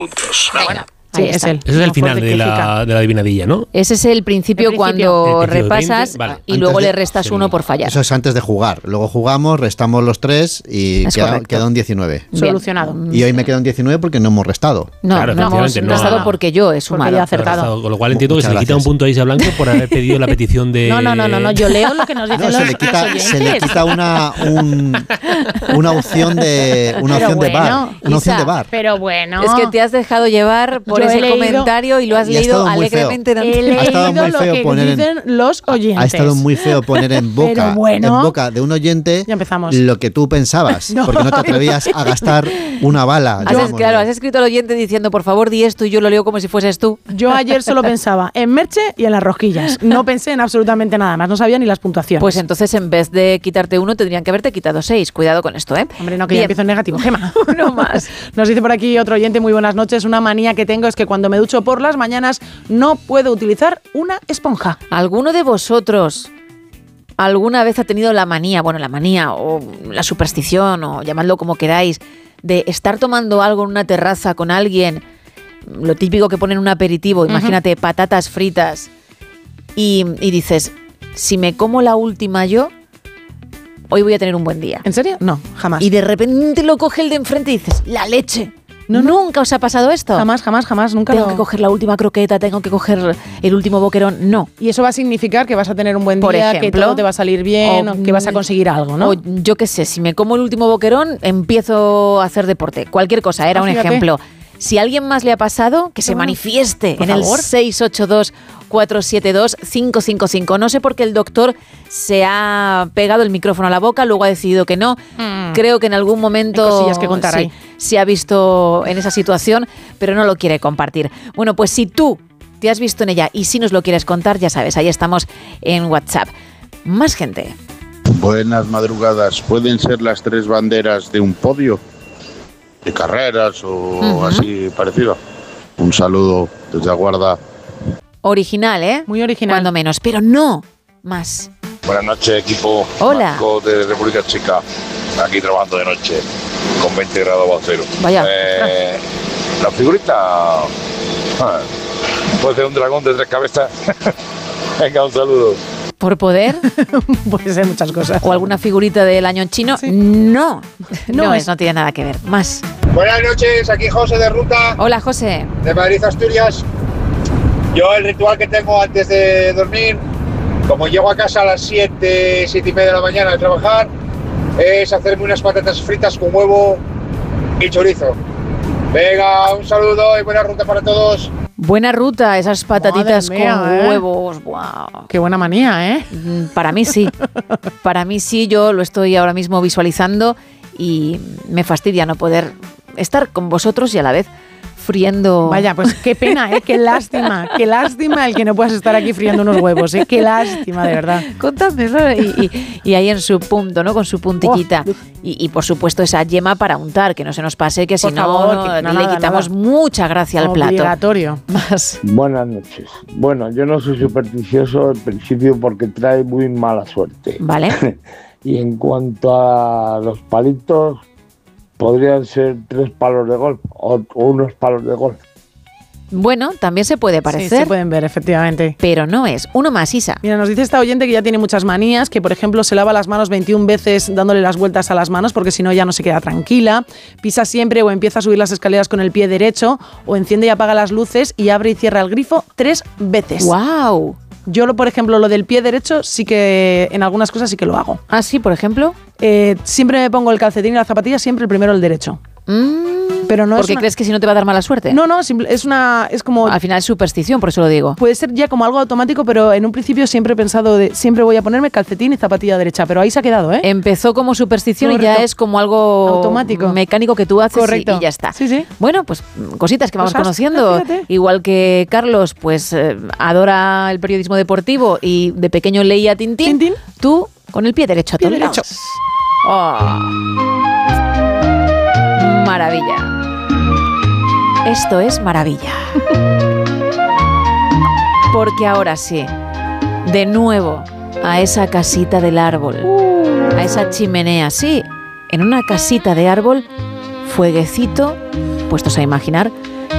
Bueno. Sí, es él. Ese es el final de la adivinadilla, ¿no? Ese es el principio cuando El principio de repasas 20, vale. y luego Antes le de- restas uno por fallar. Eso es antes de jugar. Luego jugamos, restamos los 3 y Es queda correcto. un 19. Bien. Solucionado. Y hoy me queda un 19 porque no hemos restado. No, Claro, no hemos efectivamente, no. restado porque yo he sumado. ya ha acertado. Con lo cual entiendo que Muchas se le quita gracias. un punto a Isa Blanco por haber pedido la petición de... No, yo leo lo que nos dicen No, los se le quita una opción de Pero bar. bueno, Una opción Isa, de bar. Pero bueno. Es que te has dejado llevar por Yo he ese leído- comentario y lo has Y ha leído estado muy feo. alegremente. He Ha estado leído muy lo feo que poner en- dicen los oyentes. Ha estado muy feo poner en boca, Pero bueno. en boca de un oyente Ya empezamos. lo que tú pensabas, No. porque no te atrevías a gastar una bala. Claro, has escrito al oyente diciendo, por favor, di esto, y yo lo leo como si fueses tú. Yo ayer solo pensaba en Merche y en las rosquillas. No pensé en absolutamente nada más. No sabía ni las puntuaciones. Pues entonces, en vez de quitarte uno, tendrían que haberte quitado 6. Cuidado con esto, ¿eh? Hombre, no, que ya Bien. empiezo en negativo. Gema. Uno más. Nos dice por aquí otro oyente, muy buenas noches. Una manía que tengo es que cuando me ducho por las mañanas no puedo utilizar una esponja. ¿Alguno de vosotros alguna vez ha tenido la manía o la superstición, o llamadlo como queráis, de estar tomando algo en una terraza con alguien, lo típico que ponen un aperitivo, imagínate, patatas fritas, y dices, si me como la última yo, hoy voy a tener un buen día? ¿En serio? No, jamás. Y de repente lo coge el de enfrente y dices, la leche. No. ¿Nunca os ha pasado esto? Jamás, nunca Tengo lo... que coger la última croqueta, tengo que coger el último boquerón. No. Y eso va a significar que vas a tener un buen Por día, que ejemplo, todo te va a salir bien, o, o que vas a conseguir algo, ¿no? O yo qué sé, si me como el último boquerón, empiezo a hacer deporte. Cualquier cosa, era un Fíjate. ejemplo. Si a alguien más le ha pasado, que se bueno. manifieste Por en el favor. 682-472-555. No sé por qué el doctor se ha pegado el micrófono a la boca, luego ha decidido que no. Creo que en algún momento Hay cosillas que contar ahí. se ha visto en esa situación, pero no lo quiere compartir. Bueno, pues si tú te has visto en ella y si nos lo quieres contar, ya sabes, ahí estamos en WhatsApp. Más gente. Buenas madrugadas. ¿Pueden ser las 3 banderas de un podio? ¿De carreras o así parecido? Un saludo desde Aguarda. Original, ¿eh? Muy original. Cuando menos, pero no más. Buenas noches, equipo. Hola. Marco de República Checa. Aquí trabajando de noche con 20 grados bajo cero. Vaya. La figurita puede ser un dragón de 3 cabezas. Venga, un saludo. ¿Por poder? Puede ser muchas cosas. ¿O alguna figurita del año chino? Sí. No. No No es. no tiene nada que ver. Más. Buenas noches, aquí José de Ruta, Hola, José. de Madrid, Asturias. Yo el ritual que tengo antes de dormir, como llego a casa a las 7 y media de la mañana de trabajar, es hacerme unas patatas fritas con huevo y chorizo. Venga, un saludo y buena ruta para todos. Buena ruta, esas patatitas Madre mía, con ¿eh? huevos. Wow. Qué buena manía, ¿eh? Para mí sí. Para mí sí, yo lo estoy ahora mismo visualizando y me fastidia no poder estar con vosotros y a la vez friendo. Vaya, pues qué pena, ¿eh? Qué lástima el que no puedas estar aquí friendo unos huevos, ¿eh? Qué lástima, de verdad. Contadme, ¿no? Y ahí en su punto, ¿no? Con su puntillita. Oh. Y por supuesto esa yema para untar, que no se nos pase, que si Por no, favor, no, que le nada, quitamos nada. mucha gracia al plato. Obligatorio. Más. Buenas noches. Bueno, yo no soy supersticioso en principio porque trae muy mala suerte. Vale. Y en cuanto a los palitos, podrían ser 3 palos de golf o unos palos de golf. Bueno, también se puede Sí, parecer, se pueden ver, efectivamente. pero no es. Uno más, Isa. Mira, nos dice esta oyente que ya tiene muchas manías, que por ejemplo se lava las manos 21 veces dándole las vueltas a las manos porque si no ya no se queda tranquila, pisa siempre o empieza a subir las escaleras con el pie derecho o enciende y apaga las luces y abre y cierra el grifo 3 veces. ¡Wow! Yo, por ejemplo, lo del pie derecho sí que en algunas cosas sí que lo hago. Ah, sí, por ejemplo. Siempre me pongo el calcetín y la zapatilla, siempre el primero el derecho. Pero no porque es una... crees que si no te va a dar mala suerte. No, es como... Al final es superstición, por eso lo digo. Puede ser ya como algo automático, pero en un principio siempre he pensado siempre voy a ponerme calcetín y zapatilla derecha, pero ahí se ha quedado, ¿eh? Empezó como superstición y Correcto. ya es como algo Automático. mecánico que tú haces Correcto. y ya está. Sí, sí. Bueno, pues cositas que vamos Cosas, conociendo. fíjate. Igual que Carlos, pues adora el periodismo deportivo y de pequeño leía Tintín. Tintín. Tú con el pie derecho. Pie a todos derecho. lados. Oh. Maravilla. Esto es maravilla. Porque ahora sí, de nuevo, a esa casita del árbol, a esa chimenea, sí, en una casita de árbol, fueguecito, puestos a imaginar,